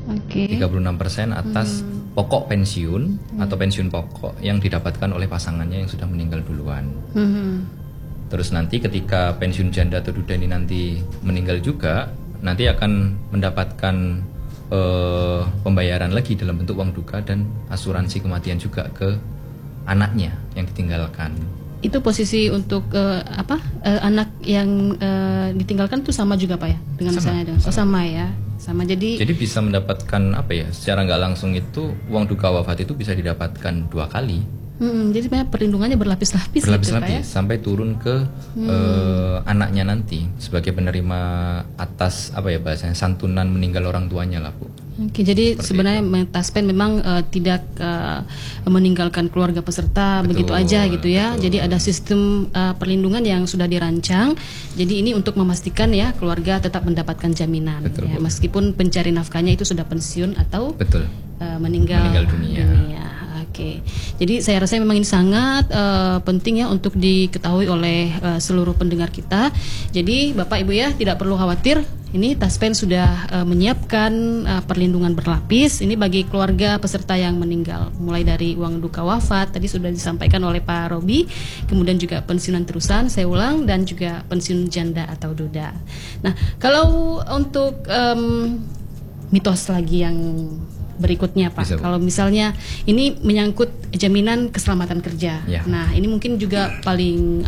Oke. 36% atas pokok pensiun atau pensiun pokok yang didapatkan oleh pasangannya yang sudah meninggal duluan. Terus nanti ketika pensiun janda atau duda ini nanti meninggal juga, nanti akan mendapatkan pembayaran lagi dalam bentuk uang duka dan asuransi kematian juga ke anaknya yang ditinggalkan. Itu posisi untuk anak yang ditinggalkan tuh sama juga Pak ya dengan misalnya dengan sama ya. Sama jadi bisa mendapatkan secara nggak langsung itu uang duka wafat itu bisa didapatkan 2 kali. Jadi sebenarnya perlindungannya berlapis-lapis gitu, Pak ya? Sampai turun ke anaknya nanti sebagai penerima atas bahasanya santunan meninggal orang tuanya lah Bu. Oke, jadi sebenarnya Taspen memang tidak meninggalkan keluarga peserta begitu aja gitu ya. Betul. Jadi ada sistem perlindungan yang sudah dirancang. Jadi ini untuk memastikan ya keluarga tetap mendapatkan jaminan. Betul, ya, meskipun pencari nafkahnya itu sudah pensiun atau meninggal dunia. Oke, jadi saya rasa memang ini sangat penting ya untuk diketahui oleh seluruh pendengar kita. Jadi Bapak Ibu ya tidak perlu khawatir. Ini Taspen sudah menyiapkan perlindungan berlapis. Ini bagi keluarga peserta yang meninggal, mulai dari uang duka wafat tadi sudah disampaikan oleh Pak Robi, kemudian juga pensiunan terusan, saya ulang, dan juga pensiun janda atau duda. Nah, kalau untuk mitos lagi yang berikutnya Pak, kalau misalnya ini menyangkut jaminan keselamatan kerja. Ya. Nah, ini mungkin juga paling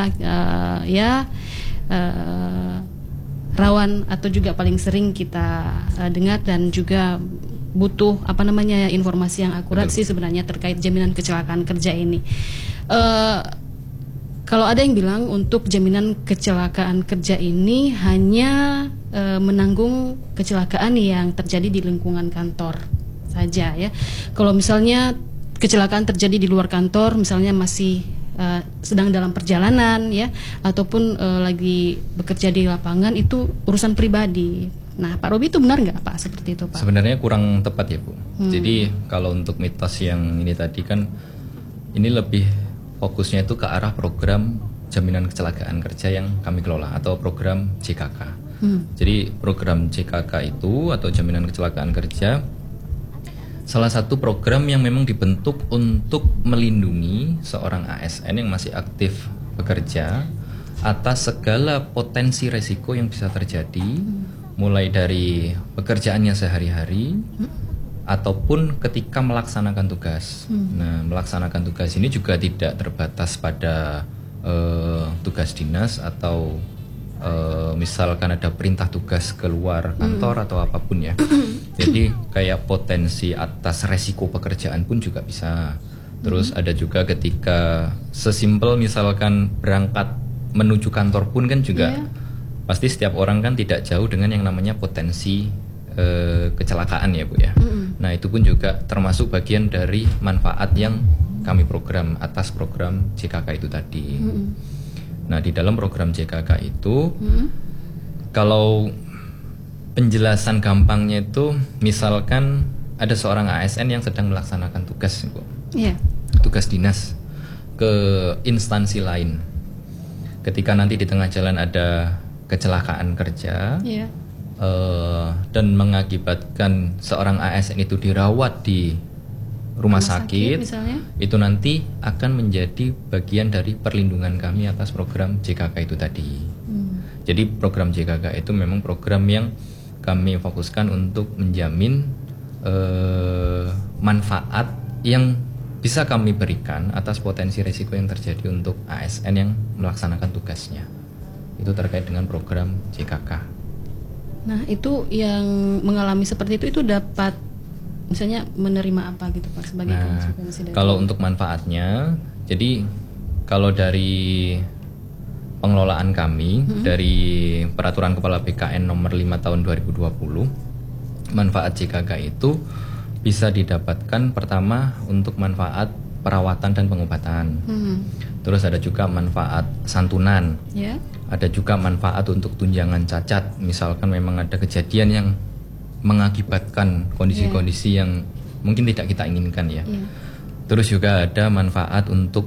rawan atau juga paling sering kita dengar dan juga butuh informasi yang akurat sih sebenarnya terkait jaminan kecelakaan kerja ini. Kalau ada yang bilang untuk jaminan kecelakaan kerja ini hanya menanggung kecelakaan yang terjadi di lingkungan kantor saja ya. Kalau misalnya kecelakaan terjadi di luar kantor, misalnya masih sedang dalam perjalanan ya, ataupun lagi bekerja di lapangan, itu urusan pribadi. Nah, Pak Robi itu benar nggak Pak seperti itu Pak? Sebenarnya kurang tepat ya Bu. Jadi kalau untuk mitos yang ini tadi kan ini lebih fokusnya itu ke arah program jaminan kecelakaan kerja yang kami kelola atau program JKK. Jadi program JKK itu atau jaminan kecelakaan kerja salah satu program yang memang dibentuk untuk melindungi seorang ASN yang masih aktif bekerja atas segala potensi resiko yang bisa terjadi, mulai dari pekerjaannya sehari-hari ataupun ketika melaksanakan tugas. Nah, melaksanakan tugas ini juga tidak terbatas pada tugas dinas atau misalkan ada perintah tugas keluar kantor atau apapun ya. Jadi kayak potensi atas resiko pekerjaan pun juga bisa. Terus ada juga ketika sesimpel misalkan berangkat menuju kantor pun kan juga pasti setiap orang kan tidak jauh dengan yang namanya potensi kecelakaan ya Bu ya. Nah, itu pun juga termasuk bagian dari manfaat yang kami program atas program JKK itu tadi. Nah, di dalam program JKK itu kalau penjelasan gampangnya itu misalkan ada seorang ASN yang sedang melaksanakan tugas Bu. Tugas dinas ke instansi lain. Ketika nanti di tengah jalan ada kecelakaan kerja dan mengakibatkan seorang ASN itu dirawat di rumah sakit misalnya, itu nanti akan menjadi bagian dari perlindungan kami atas program JKK itu tadi. Jadi program JKK itu memang program yang kami fokuskan untuk menjamin manfaat yang bisa kami berikan atas potensi risiko yang terjadi untuk ASN yang melaksanakan tugasnya. Itu terkait dengan program JKK. Nah, itu yang mengalami seperti itu dapat misalnya menerima apa gitu Pak sebagai konsekuensi dari kalau untuk manfaatnya, jadi kalau dari pengelolaan kami dari Peraturan Kepala BKN nomor 5 tahun 2020, manfaat JKK itu bisa didapatkan pertama untuk manfaat perawatan dan pengobatan. Terus ada juga manfaat santunan. Ada juga manfaat untuk tunjangan cacat. Misalkan memang ada kejadian yang mengakibatkan kondisi-kondisi yang mungkin tidak kita inginkan ya. Terus juga ada manfaat untuk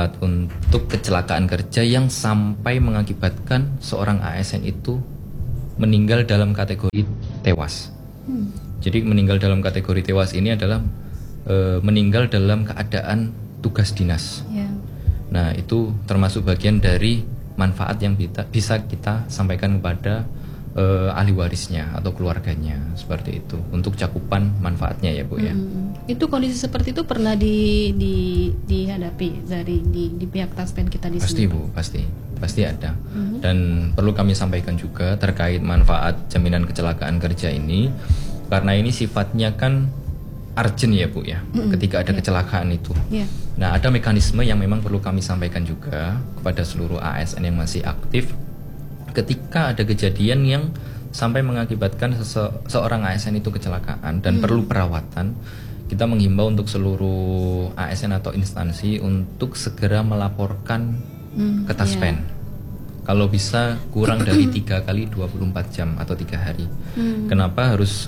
kecelakaan kerja yang sampai mengakibatkan seorang ASN itu meninggal dalam kategori tewas. Jadi meninggal dalam kategori tewas ini adalah meninggal dalam keadaan tugas dinas. Ya. Nah, itu termasuk bagian dari manfaat yang bisa kita sampaikan kepada ahli warisnya atau keluarganya, seperti itu, untuk cakupan manfaatnya ya Bu ya. Itu kondisi seperti itu pernah dihadapi di pihak Taspen kita di Pasti sini? Bu, pasti ada. Dan perlu kami sampaikan juga terkait manfaat jaminan kecelakaan kerja ini, karena ini sifatnya kan urgent ya Bu ya, ketika ada kecelakaan itu. Yeah. Nah, ada mekanisme yang memang perlu kami sampaikan juga kepada seluruh ASN yang masih aktif. Ketika ada kejadian yang sampai mengakibatkan seorang ASN itu kecelakaan dan perlu perawatan, kita menghimbau untuk seluruh ASN atau instansi untuk segera melaporkan ke Taspen. Kalau bisa kurang dari 3 kali 24 jam atau 3 hari. Kenapa harus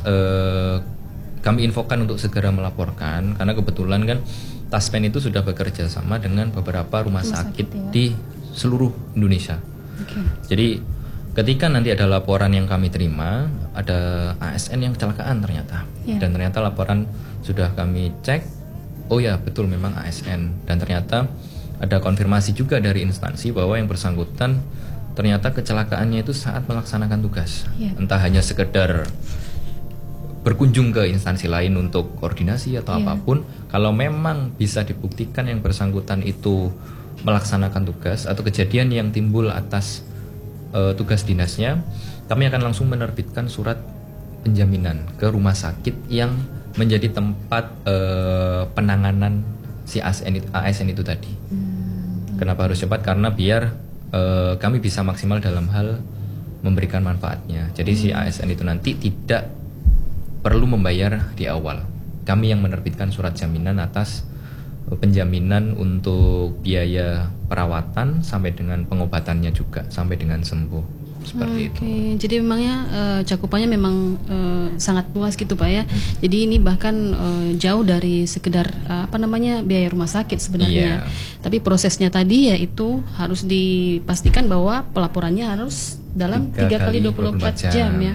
kami infokan untuk segera melaporkan? Karena kebetulan kan Taspen itu sudah bekerja sama dengan beberapa rumah sakit ya. di seluruh Indonesia. Jadi ketika nanti ada laporan yang kami terima, ada ASN yang kecelakaan ternyata, dan ternyata laporan sudah kami cek, oh ya betul memang ASN, dan ternyata ada konfirmasi juga dari instansi bahwa yang bersangkutan ternyata kecelakaannya itu saat melaksanakan tugas, entah hanya sekedar berkunjung ke instansi lain untuk koordinasi atau apapun. Kalau memang bisa dibuktikan yang bersangkutan itu melaksanakan tugas atau kejadian yang timbul atas tugas dinasnya, kami akan langsung menerbitkan surat penjaminan ke rumah sakit yang menjadi tempat penanganan si ASN itu tadi. Kenapa harus cepat? Karena biar kami bisa maksimal dalam hal memberikan manfaatnya. Jadi si ASN itu nanti tidak perlu membayar di awal. Kami yang menerbitkan surat jaminan atas penjaminan untuk biaya perawatan sampai dengan pengobatannya juga sampai dengan sembuh, seperti itu. Jadi memangnya cakupannya memang sangat luas gitu Pak ya. Jadi ini bahkan jauh dari sekedar biaya rumah sakit sebenarnya. Tapi prosesnya tadi yaitu harus dipastikan bahwa pelaporannya harus dalam 3 kali 24 jam ya.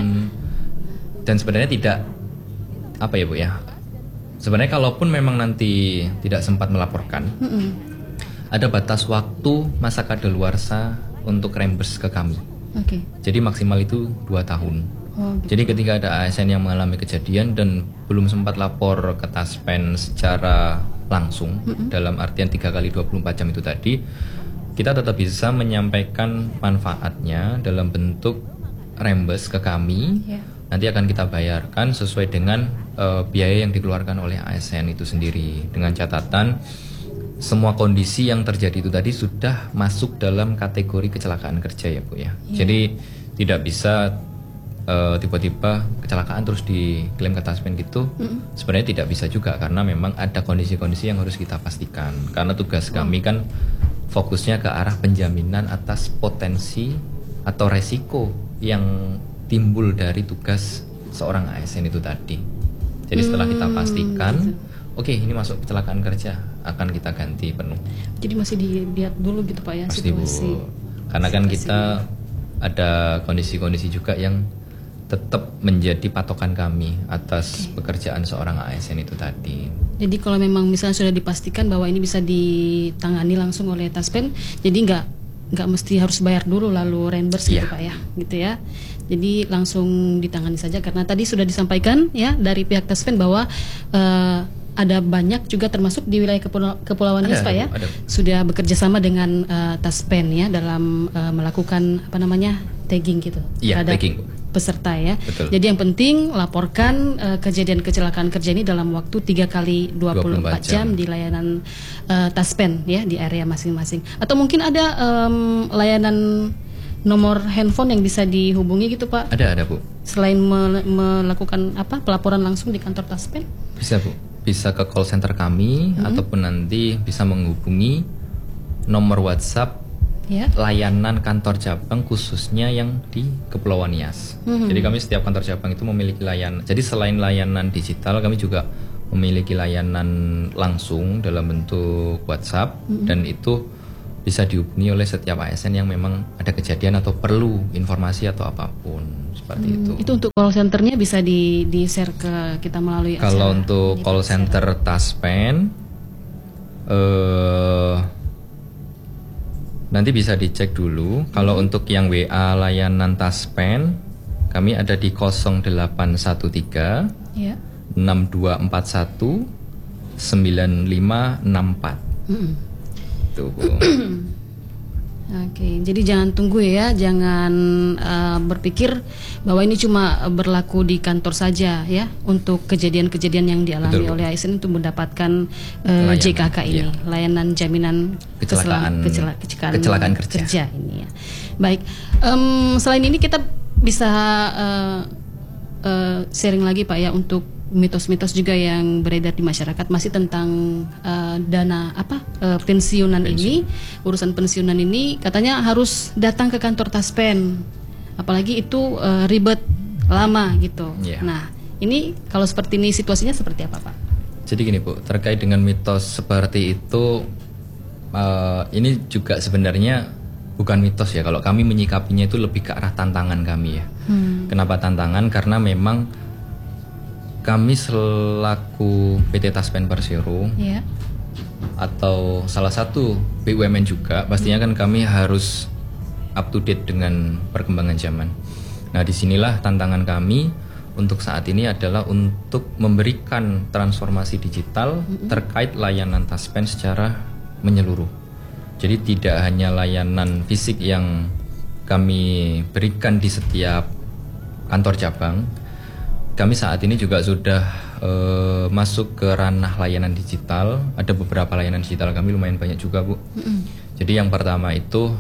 Dan sebenarnya tidak apa ya Bu ya. Sebenarnya kalaupun memang nanti tidak sempat melaporkan, ada batas waktu masa kadaluarsa untuk reimburse ke kami. Jadi maksimal itu 2 tahun. Jadi ketika ada ASN yang mengalami kejadian dan belum sempat lapor ke Taspen secara langsung, dalam artian 3 kali 24 jam itu tadi, kita tetap bisa menyampaikan manfaatnya dalam bentuk reimburse ke kami. Nanti akan kita bayarkan sesuai dengan biaya yang dikeluarkan oleh ASN itu sendiri, dengan catatan semua kondisi yang terjadi itu tadi sudah masuk dalam kategori kecelakaan kerja ya Bu ya. Jadi tidak bisa tiba-tiba kecelakaan terus diklaim ke Taspen gitu. Sebenarnya tidak bisa juga, karena memang ada kondisi-kondisi yang harus kita pastikan. Karena tugas kami kan fokusnya ke arah penjaminan atas potensi atau resiko yang timbul dari tugas seorang ASN itu tadi. Jadi setelah kita pastikan, oke, ini masuk kecelakaan kerja, akan kita ganti penuh. Jadi masih dilihat dulu gitu Pak ya, pasti situasi. Bu, karena kan kita ada kondisi-kondisi juga yang tetap menjadi patokan kami atas pekerjaan seorang ASN itu tadi. Jadi kalau memang misalnya sudah dipastikan bahwa ini bisa ditangani langsung oleh Taspen, jadi nggak mesti harus bayar dulu lalu reimburse gitu Pak ya, gitu ya. Jadi langsung ditangani saja, karena tadi sudah disampaikan ya dari pihak Taspen bahwa ada banyak juga termasuk di wilayah Kepulauan Nias Pak ya, sudah bekerja sama dengan Taspen ya dalam melakukan tagging gitu terhadap peserta ya. Betul. Jadi yang penting laporkan kejadian kecelakaan kerja ini dalam waktu 3 kali 24 jam di layanan Taspen ya di area masing-masing. Atau mungkin ada layanan nomor handphone yang bisa dihubungi gitu Pak? Ada Bu. Selain melakukan pelaporan langsung di kantor Taspen? Bisa Bu. Bisa ke call center kami ataupun nanti bisa menghubungi nomor WhatsApp layanan kantor cabang khususnya yang di Kepulauan Nias. Jadi kami setiap kantor cabang itu memiliki layanan. Jadi selain layanan digital, kami juga memiliki layanan langsung dalam bentuk WhatsApp, dan itu bisa dihubungi oleh setiap ASN yang memang ada kejadian atau perlu informasi atau apapun seperti itu. Itu untuk call centernya bisa di share ke kita melalui kalau untuk call center Taspen nanti bisa dicek dulu. Kalau untuk yang WA layanan Taspen kami ada di 0813 ya. 6241 9564. Tuh, Bu. Oke, jadi jangan tunggu ya, jangan berpikir bahwa ini cuma berlaku di kantor saja ya. Untuk kejadian-kejadian yang dialami oleh ASN itu mendapatkan JKK ini, layanan jaminan kecelakaan kerja ini ya. Baik, selain ini kita bisa sharing lagi Pak ya untuk mitos-mitos juga yang beredar di masyarakat masih tentang dana pensiunan ini, urusan pensiunan ini katanya harus datang ke kantor Taspen, apalagi itu ribet lama gitu. Nah ini kalau seperti ini situasinya seperti apa Pak? Jadi gini Bu, terkait dengan mitos seperti itu ini juga sebenarnya bukan mitos ya, kalau kami menyikapinya itu lebih ke arah tantangan kami ya. Kenapa tantangan? Karena memang kami selaku PT Taspen Persero atau salah satu BUMN juga, pastinya kan kami harus up to date dengan perkembangan zaman. Nah disinilah tantangan kami untuk saat ini adalah untuk memberikan transformasi digital terkait layanan Taspen secara menyeluruh. Jadi tidak hanya layanan fisik yang kami berikan di setiap kantor cabang, kami saat ini juga sudah masuk ke ranah layanan digital. Ada beberapa layanan digital kami lumayan banyak juga Bu. Jadi yang pertama itu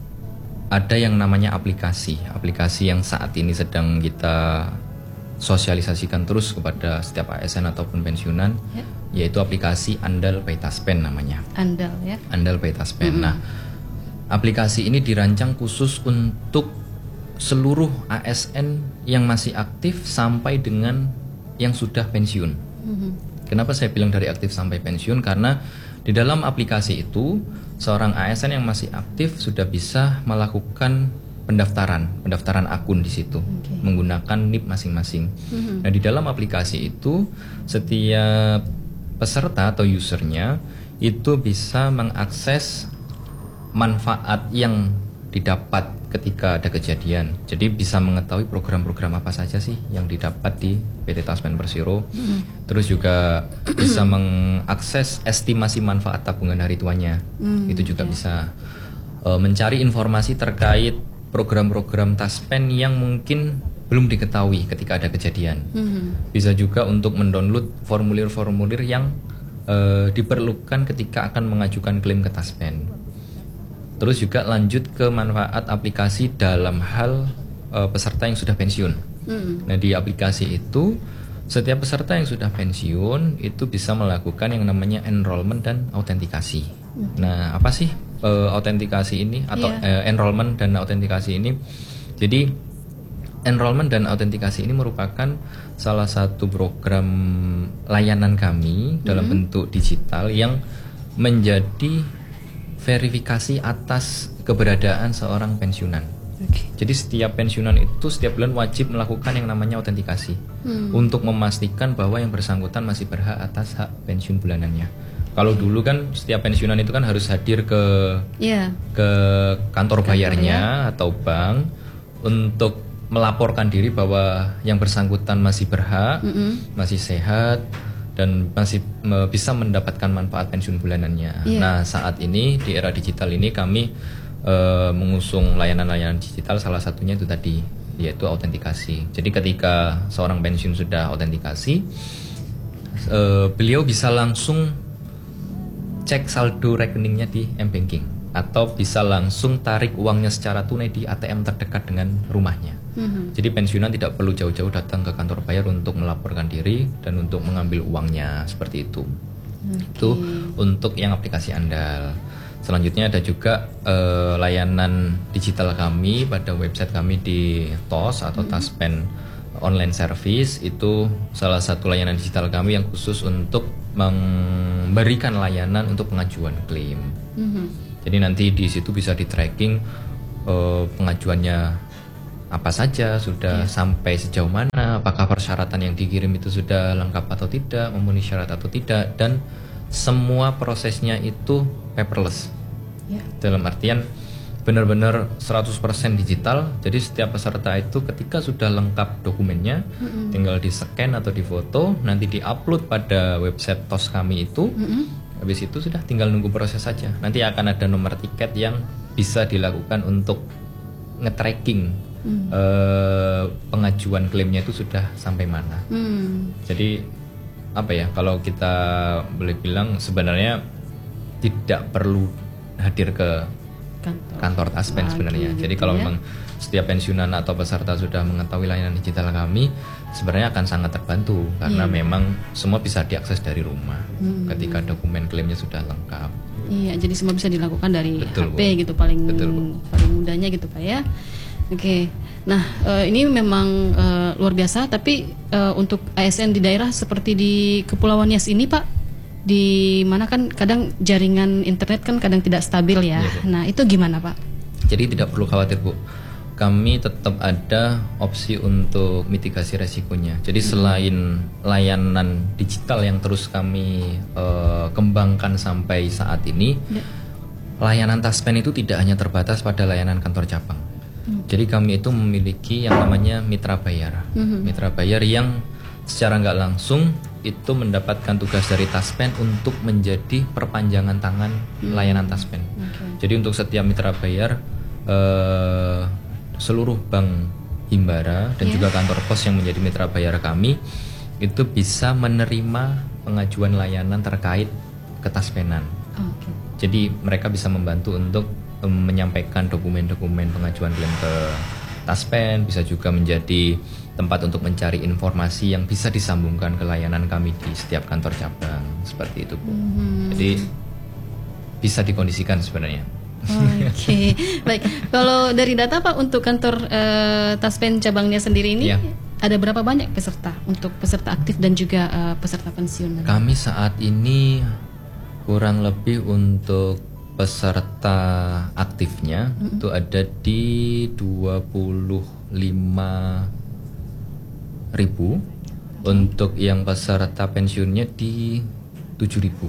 ada yang namanya aplikasi yang saat ini sedang kita sosialisasikan terus kepada setiap ASN ataupun pensiunan, yaitu aplikasi Andal by Taspen namanya. Andal by Taspen. Nah aplikasi ini dirancang khusus untuk seluruh ASN yang masih aktif sampai dengan yang sudah pensiun. Kenapa saya bilang dari aktif sampai pensiun? Karena di dalam aplikasi itu seorang ASN yang masih aktif sudah bisa melakukan pendaftaran akun di situ menggunakan NIP masing-masing. Nah di dalam aplikasi itu setiap peserta atau usernya itu bisa mengakses manfaat yang didapat ketika ada kejadian. Jadi bisa mengetahui program-program apa saja sih yang didapat di PT Taspen Persero. Terus juga bisa mengakses estimasi manfaat tabungan hari tuanya. Itu juga bisa mencari informasi terkait program-program Taspen yang mungkin belum diketahui ketika ada kejadian. Bisa juga untuk mendownload formulir-formulir yang diperlukan ketika akan mengajukan klaim ke Taspen. Terus juga lanjut ke manfaat aplikasi dalam hal peserta yang sudah pensiun. Nah di aplikasi itu setiap peserta yang sudah pensiun itu bisa melakukan yang namanya enrollment dan autentikasi. Nah apa sih autentikasi ini atau enrollment dan autentikasi ini? Jadi enrollment dan autentikasi ini merupakan salah satu program layanan kami dalam bentuk digital yang menjadi verifikasi atas keberadaan seorang pensiunan. Jadi setiap pensiunan itu setiap bulan wajib melakukan yang namanya autentikasi untuk memastikan bahwa yang bersangkutan masih berhak atas hak pensiun bulanannya. Kalau dulu kan setiap pensiunan itu kan harus hadir ke kantor bayarnya atau bank untuk melaporkan diri bahwa yang bersangkutan masih berhak, masih sehat, dan masih bisa mendapatkan manfaat pensiun bulanannya. Nah saat ini di era digital ini kami mengusung layanan-layanan digital, salah satunya itu tadi, yaitu autentikasi. Jadi ketika seorang pensiun sudah autentikasi, beliau bisa langsung cek saldo rekeningnya di M-Banking, atau bisa langsung tarik uangnya secara tunai di ATM terdekat dengan rumahnya. Jadi pensiunan tidak perlu jauh-jauh datang ke kantor bayar untuk melaporkan diri dan untuk mengambil uangnya, seperti itu. Itu untuk yang aplikasi Andal. Selanjutnya ada juga layanan digital kami pada website kami di TOS atau Taspen Online Service. Itu salah satu layanan digital kami yang khusus untuk memberikan layanan untuk pengajuan klaim. Jadi nanti di situ bisa di tracking pengajuannya apa saja, sudah sampai sejauh mana, apakah persyaratan yang dikirim itu sudah lengkap atau tidak, memenuhi syarat atau tidak, dan semua prosesnya itu paperless. Dalam artian benar-benar 100% digital. Jadi setiap peserta itu ketika sudah lengkap dokumennya, tinggal di-scan atau di-foto, nanti di-upload pada website TOS kami itu. Habis itu sudah tinggal nunggu proses saja. Nanti akan ada nomor tiket yang bisa dilakukan untuk nge-tracking pengajuan klaimnya itu sudah sampai mana. Jadi apa ya, kalau kita boleh bilang sebenarnya tidak perlu hadir ke kantor Taspen sebenarnya. Jadi kalau memang setiap pensiunan atau peserta sudah mengetahui layanan digital kami, sebenarnya akan sangat terbantu karena memang semua bisa diakses dari rumah ketika dokumen klaimnya sudah lengkap. Iya, jadi semua bisa dilakukan dari Betul, HP Bu. gitu, paling Betul, paling mudahnya gitu Pak ya. Oke. Nah, ini memang luar biasa, tapi untuk ASN di daerah seperti di Kepulauan Nias ini Pak, di mana kan kadang jaringan internet kan kadang tidak stabil ya. Iya, Bu. Nah, itu gimana Pak? Jadi tidak perlu khawatir, Bu. Kami tetap ada opsi untuk mitigasi resikonya. Jadi selain layanan digital yang terus kami kembangkan sampai saat ini, layanan Taspen itu tidak hanya terbatas pada layanan kantor cabang. Jadi kami itu memiliki yang namanya mitra bayar. Mitra bayar yang secara nggak langsung itu mendapatkan tugas dari Taspen untuk menjadi perpanjangan tangan layanan Taspen. Jadi untuk setiap mitra bayar, seluruh bank Himbara dan juga kantor pos yang menjadi mitra bayar kami itu bisa menerima pengajuan layanan terkait ketaspenan. Jadi mereka bisa membantu untuk menyampaikan dokumen-dokumen pengajuan klaim ke Taspen, bisa juga menjadi tempat untuk mencari informasi yang bisa disambungkan ke layanan kami di setiap kantor cabang, seperti itu, Bu. Jadi bisa dikondisikan sebenarnya. Oke, baik. Kalau dari data Pak untuk kantor Taspen cabangnya sendiri ini ada berapa banyak peserta untuk peserta aktif dan juga peserta pensiun? Kami saat ini kurang lebih untuk peserta aktifnya itu ada di 25.000, untuk yang peserta pensiunnya di 7.000.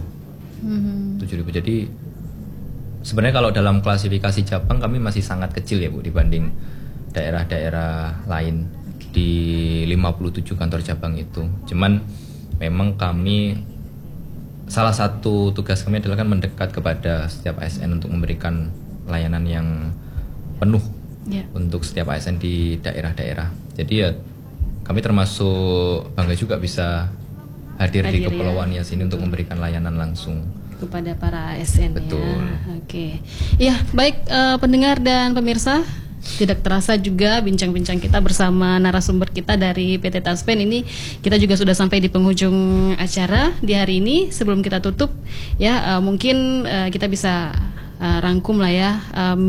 7.000. Jadi sebenarnya kalau dalam klasifikasi cabang kami masih sangat kecil ya, Bu, dibanding daerah-daerah lain di 57 kantor cabang itu. Cuman memang kami, salah satu tugas kami adalah kan mendekat kepada setiap ASN untuk memberikan layanan yang penuh untuk setiap ASN di daerah-daerah. Jadi ya kami termasuk bangga juga bisa hadir di Kepulauan Nias ini untuk memberikan layanan langsung kepada para ASN. Betul. Ya. Oke. Ya, baik pendengar dan pemirsa, tidak terasa juga bincang-bincang kita bersama narasumber kita dari PT Taspen ini, kita juga sudah sampai di penghujung acara di hari ini. Sebelum kita tutup ya, mungkin kita bisa rangkum lah ya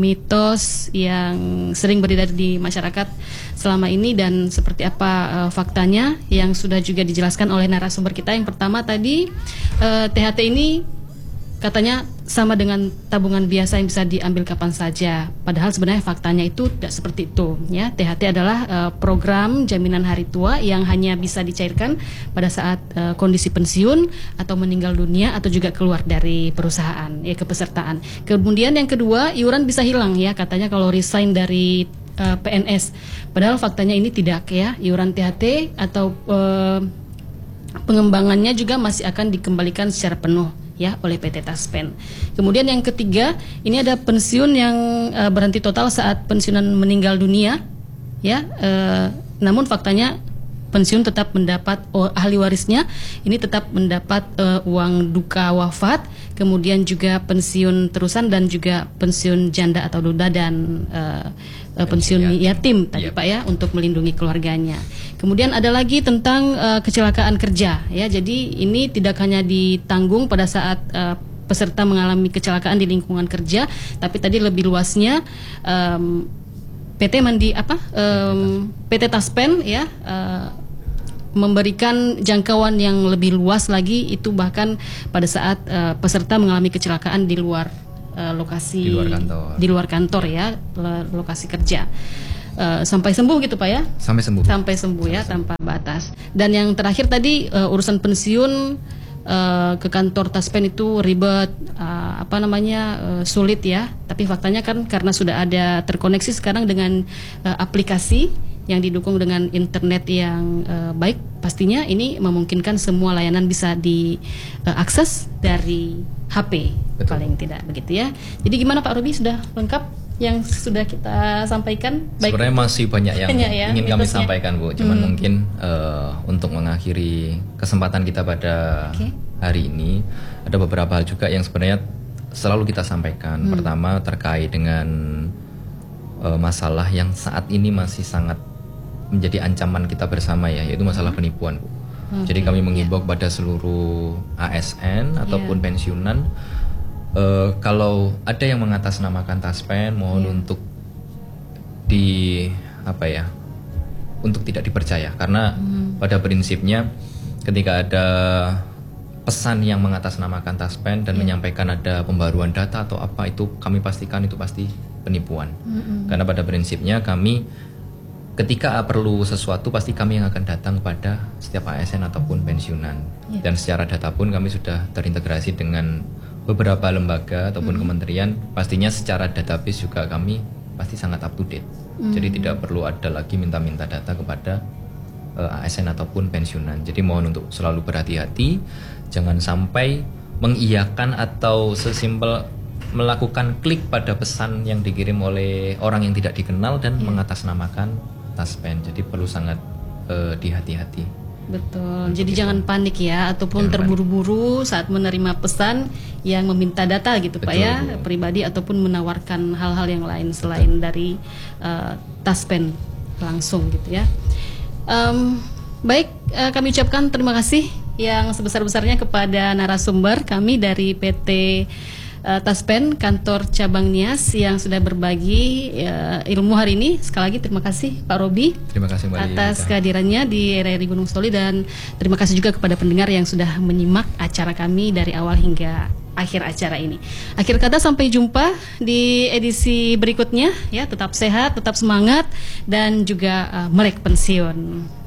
mitos yang sering beredar di masyarakat selama ini dan seperti apa faktanya yang sudah juga dijelaskan oleh narasumber kita. Yang pertama tadi THT ini katanya sama dengan tabungan biasa yang bisa diambil kapan saja. Padahal sebenarnya faktanya itu tidak seperti itu. Ya, THT adalah program jaminan hari tua yang hanya bisa dicairkan pada saat kondisi pensiun atau meninggal dunia atau juga keluar dari perusahaan, ya, kepesertaan. Kemudian yang kedua, iuran bisa hilang ya, katanya kalau resign dari PNS. Padahal faktanya ini tidak ya, iuran THT atau pengembangannya juga masih akan dikembalikan secara penuh ya oleh PT Taspen. Kemudian yang ketiga, ini ada pensiun yang berhenti total saat pensiunan meninggal dunia ya, namun faktanya pensiun tetap mendapat ahli warisnya ini tetap mendapat uang duka wafat, kemudian juga pensiun terusan dan juga pensiun janda atau duda dan pensiun yatim tadi Pak ya, untuk melindungi keluarganya. Kemudian ada lagi tentang kecelakaan kerja ya. Jadi ini tidak hanya ditanggung pada saat peserta mengalami kecelakaan di lingkungan kerja, tapi tadi lebih luasnya PT Taspen ya memberikan jangkauan yang lebih luas lagi, itu bahkan pada saat peserta mengalami kecelakaan di luar lokasi di luar kantor ya, lokasi kerja. Sampai sembuh gitu Pak ya? Sampai sembuh. Sampai sembuh ya, tanpa batas. Dan yang terakhir tadi urusan pensiun ke kantor Taspen itu ribet, sulit ya. Tapi faktanya kan karena sudah ada terkoneksi sekarang dengan aplikasi yang didukung dengan internet yang baik, pastinya ini memungkinkan semua layanan bisa diakses dari HP. Betul. Paling tidak begitu ya. Jadi gimana Pak Robi, sudah lengkap yang sudah kita sampaikan? Baik. Sebenarnya masih banyak yang ingin kami sampaikan Bu, cuman mungkin untuk mengakhiri kesempatan kita pada hari ini, ada beberapa hal juga yang sebenarnya selalu kita sampaikan. Pertama terkait dengan masalah yang saat ini masih sangat menjadi ancaman kita bersama ya, yaitu masalah penipuan Bu. Jadi kami mengimbau pada seluruh ASN ataupun pensiunan, kalau ada yang mengatasnamakan Taspen, mohon untuk untuk tidak dipercaya, karena pada prinsipnya ketika ada pesan yang mengatasnamakan Taspen dan menyampaikan ada pembaruan data atau apa, itu kami pastikan itu pasti penipuan. Karena pada prinsipnya kami ketika perlu sesuatu pasti kami yang akan datang kepada setiap ASN ataupun pensiunan. Dan secara data pun kami sudah terintegrasi dengan beberapa lembaga ataupun kementerian, pastinya secara database juga kami pasti sangat up to date. Jadi tidak perlu ada lagi minta-minta data kepada ASN ataupun pensiunan. Jadi mohon untuk selalu berhati-hati, jangan sampai mengiyakan atau sesimpel melakukan klik pada pesan yang dikirim oleh orang yang tidak dikenal dan mengatasnamakan Taspen. Jadi perlu sangat dihati-hati. Betul. Jadi jangan panik ya, ataupun terburu-buru saat menerima pesan yang meminta data gitu Pak ya, pribadi ataupun menawarkan hal-hal yang lain selain dari Taspen langsung gitu ya. Baik, kami ucapkan terima kasih yang sebesar-besarnya kepada narasumber kami dari PT Taspen Kantor Cabang Nias yang sudah berbagi ilmu hari ini. Sekali lagi terima kasih Pak Robi. Terima kasih Mbak atas kehadirannya di RRI Gunung Sitoli, dan terima kasih juga kepada pendengar yang sudah menyimak acara kami dari awal hingga akhir acara ini. Akhir kata, sampai jumpa di edisi berikutnya ya. Tetap sehat, tetap semangat, dan juga melek pensiun.